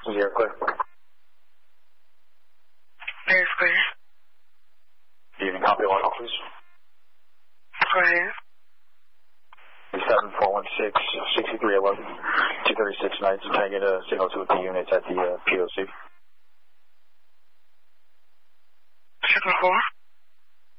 Zero clear. Very clear. Evening, copy one, please. Go ahead. 7416-6311, 236 nights, trying to get a signal to the units at the POC. Signal 4.